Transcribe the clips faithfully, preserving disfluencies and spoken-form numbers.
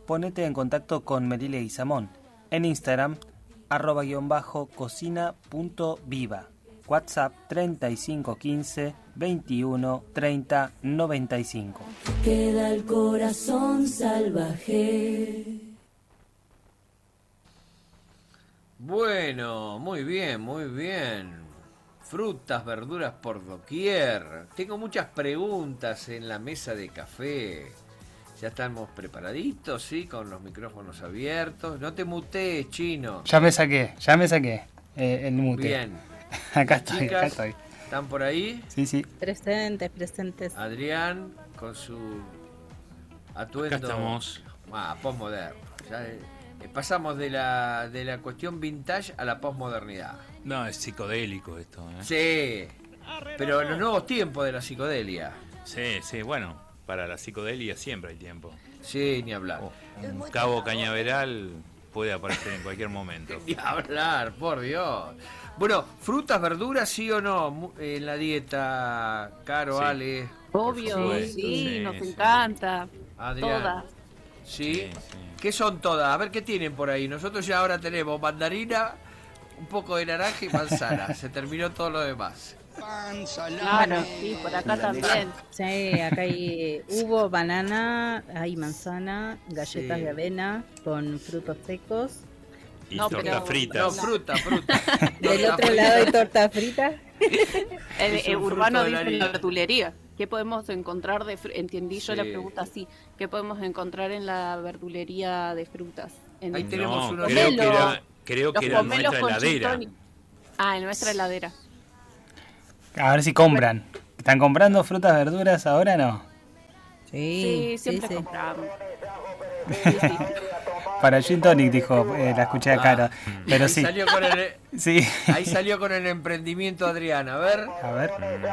ponete en contacto con Melile y Samón en Instagram, arroba guión bajo cocina punto viva. WhatsApp treinta y cinco quince veintiuno treinta noventa y cinco. Queda el corazón salvaje. Bueno, muy bien, muy bien. Frutas, verduras por doquier. Tengo muchas preguntas en la mesa de café. Ya estamos preparaditos, ¿sí? Con los micrófonos abiertos. No te mutees, Chino. Ya me saqué, ya me saqué eh, el mute. Bien. Acá estoy, Chicas, acá estoy. ¿Están por ahí? Sí, sí. Presentes, presentes. Adrián con su atuendo. Acá estamos. Ah, postmoderno. Ya, eh, pasamos de la de la cuestión vintage a la postmodernidad. No, es psicodélico esto, ¿eh? Sí, pero en los nuevos tiempos de la psicodelia. Sí, sí, bueno, para la psicodelia siempre hay tiempo. Sí, ni hablar. Oh, un cabo cañaveral puede aparecer en cualquier momento. Ni hablar, por Dios. Bueno, frutas, verduras, sí o no, en la dieta, Caro, Sí. Ale. Obvio, Sí, sí, sí, nos sí. encanta. Adrián. Todas. ¿Sí? Sí, sí. ¿Qué son todas? A ver qué tienen por ahí. Nosotros ya ahora tenemos mandarina, un poco de naranja y manzana. Se terminó todo lo demás. Claro, sí, por acá también. Sí, acá hay uvo, banana, hay manzana, galletas Sí. de avena con frutos secos. Y No, tortas pero- fritas. No, fruta, fruta. Del Torta otro frita. lado hay torta frita. El, Es el un urbano fruto de la dice harina. la verdulería. ¿Qué podemos encontrar de fr- entendí yo Sí. la pregunta así? ¿Qué podemos encontrar en la verdulería de frutas? En Ahí el- tenemos No, unos creo que pomelos. era, creo los que era en pomelos nuestra con heladera. gin tonic. Ah, en nuestra heladera. A ver si compran. ¿Están comprando frutas, verduras ahora no? Sí, Sí, siempre sí, sí. compramos. Para Gin Tonic, dijo, eh, la escuché a Caro. Pero Ahí sí, salió con el, sí. ahí salió con el emprendimiento Adrián. A ver. A ver.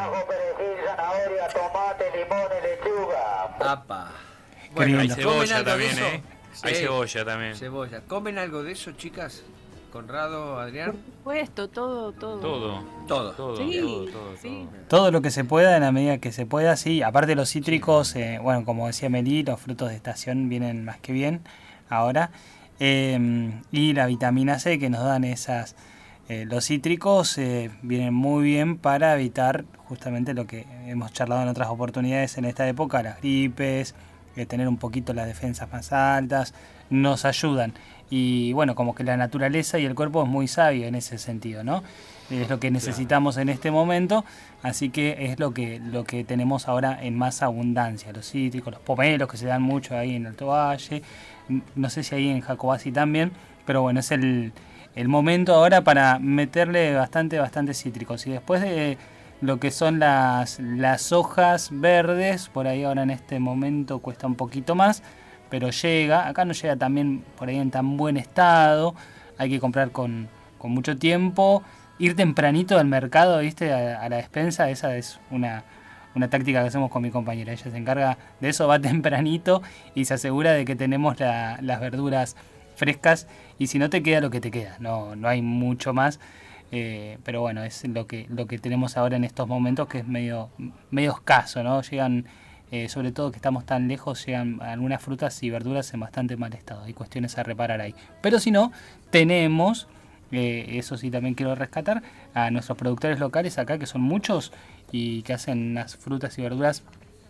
Apa. Qué Bueno, Hay lindo. ¿comen cebolla algo de también, eso? ¿eh? Hay Sí, cebolla también. cebolla. ¿Comen algo de eso, chicas? Conrado, Por Adrián. supuesto, todo, todo. Todo, Todo. todo, Sí, todo, todo, sí. todo. Todo lo que se pueda en la medida que se pueda, sí. Aparte los cítricos, eh, bueno, como decía Meli, los frutos de estación vienen más que bien ahora. Eh, y la vitamina C que nos dan esas, eh, los cítricos eh, vienen muy bien para evitar justamente lo que hemos charlado en otras oportunidades en esta época, las gripes, eh, tener un poquito las defensas más altas, nos ayudan. Y bueno, como que la naturaleza y el cuerpo es muy sabio en ese sentido, ¿no? Es lo que necesitamos en este momento, así que es lo que lo que tenemos ahora en más abundancia, los cítricos, los pomelos que se dan mucho ahí en Alto Valle, no sé si ahí en Jacobasi también, pero bueno, es el, el momento ahora para meterle bastante, bastante cítricos. Y después de lo que son las, las hojas verdes, por ahí ahora en este momento cuesta un poquito más, pero llega, acá no llega también por ahí en tan buen estado, hay que comprar con, con mucho tiempo, ir tempranito al mercado, viste, a, a la despensa, esa es una, una táctica que hacemos con mi compañera, ella se encarga de eso, va tempranito y se asegura de que tenemos la, las verduras frescas y si no te queda lo que te queda, no, no hay mucho más, eh, pero bueno, es lo que, lo que tenemos ahora en estos momentos que es medio, medio escaso, ¿no? Llegan... Eh, sobre todo que estamos tan lejos, llegan algunas frutas y verduras en bastante mal estado. Hay cuestiones a reparar ahí. Pero si no, tenemos, eh, eso sí también quiero rescatar, a nuestros productores locales acá, que son muchos, y que hacen unas frutas y verduras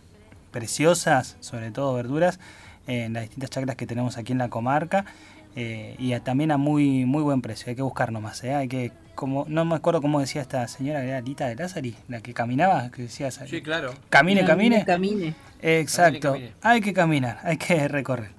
preciosas, sobre todo verduras, eh, en las distintas chacras que tenemos aquí en la comarca. Eh, y a, también a muy muy buen precio, hay que buscar nomás, ¿eh? Hay que, como no me acuerdo cómo decía esta señora, era Lita de Lázari, la que caminaba, que decía, Sí, claro. camine, camine, Camine. exacto, Camine, camine. hay que caminar, hay que recorrer.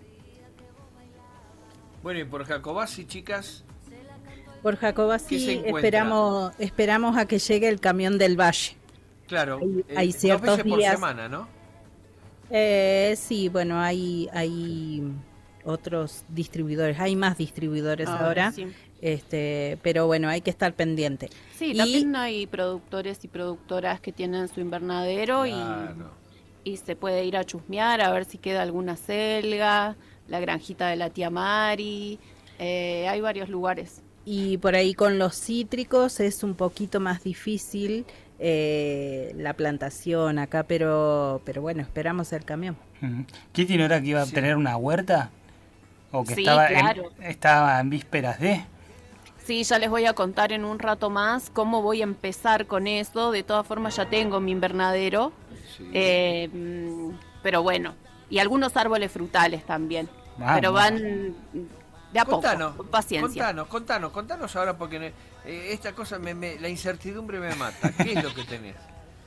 Bueno, y por Jacobasi, chicas, Por ¿Qué se Jacobasi encuentra? esperamos, esperamos a que llegue el camión del Valle. claro, Hay- eh, hay dos ciertos veces por días- semana, ¿no? Eh, sí, bueno, hay, hay otros distribuidores, hay más distribuidores Ahora ahora, sí. este, pero bueno, hay que estar pendiente. Sí, Y- también hay productores y productoras que tienen su invernadero Claro. y, y se puede ir a chusmear a ver si queda alguna selga, la granjita de la tía Mari, eh, hay varios lugares. Y por ahí con los cítricos es un poquito más difícil, eh, la plantación acá, pero pero bueno, esperamos el camión. Ujú. ¿Kitty no era que iba a Sí. tener una huerta? ¿O que Sí, estaba, claro. en, estaba en vísperas de? Sí, ya les voy a contar en un rato más cómo voy a empezar con eso. De todas formas ya tengo mi invernadero, Sí. eh, mm, pero bueno, y algunos árboles frutales también, Ah, pero bueno. van de a Contanos, poco, con paciencia. contanos, contanos, contanos ahora porque eh, esta cosa, me, me- la incertidumbre me mata. ¿Qué es lo que tenés?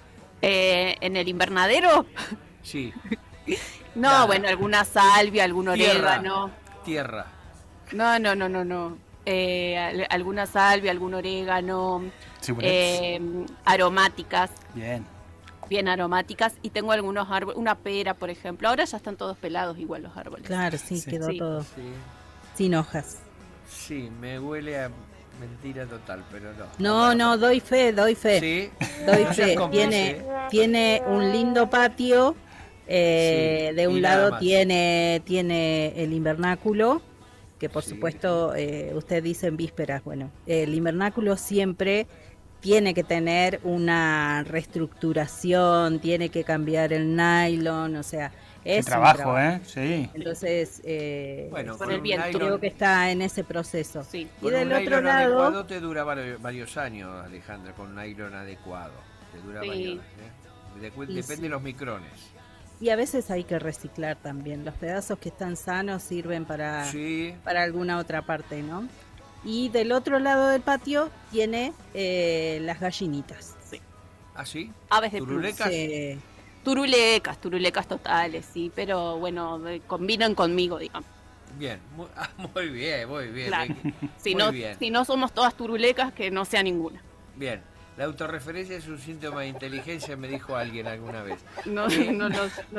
Eh, en el invernadero, Sí, no, Nada. bueno, alguna salvia, algún Tierra. orégano. tierra. No, no, no, no, no. Eh, al- alguna salvia, algún orégano, Ciburettes. eh, aromáticas, Bien. bien aromáticas, y tengo algunos árboles, una pera, por ejemplo. Ahora ya están todos pelados igual los árboles. Claro, sí, Sí. quedó Sí. todo Sí, sin hojas. sí, me huele a mentira total, pero no. No, no, doy fe, doy fe. Sí, Doy no seas fe. cómplice. Tiene, tiene un lindo patio. eh, Sí, de y un nada lado más. tiene, tiene el invernáculo, que por Sí. supuesto eh, usted dice en vísperas. Bueno, el invernáculo siempre tiene que tener una reestructuración, tiene que cambiar el nylon, o sea, Qué es un trabajo, ¿eh? Sí. Entonces, eh, Bueno, Por con el un viento. nylon- creo que está en ese proceso. Sí. Y con del un otro nylon lado, adecuado te dura vari- varios años, Alejandra, con un nylon adecuado. Te dura Sí. varios, ¿eh? De cu- Y depende sí. de los micrones. y a veces hay que reciclar también. Los pedazos que están sanos sirven para, Sí, para alguna otra parte, ¿no? Y del otro lado del patio tiene eh, las gallinitas. ¿así? Aves de pluma. ¿Turulecas? Sí. Turulecas, turulecas totales, sí, pero bueno, de- combinan conmigo, digamos. Bien, muy, ah, muy bien, muy bien. Claro. Muy Si no, bien. si no somos todas turulecas, que no sea ninguna. Bien, la autorreferencia es un síntoma de inteligencia, me dijo alguien alguna vez. No, no, los- no